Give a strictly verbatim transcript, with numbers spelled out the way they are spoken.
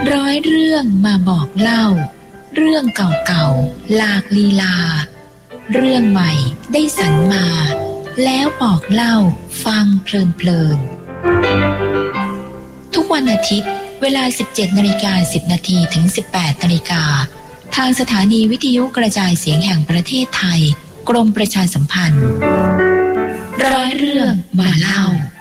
ร้อยเรื่องมาบอกเล่าเรื่องเก่าๆหลากลีลาเรื่องใหม่ได้สรรมาแล้วบอกเล่าฟังเพลินๆทุกวันอาทิตย์เวลา สิบเจ็ดนาฬิกาสิบนาที ถึง สิบแปดนาฬิกาทางสถานีวิทยุกระจายเสียงแห่งประเทศไทยกรมประชาสัมพันธ์ร้อยเรื่องมาเล่า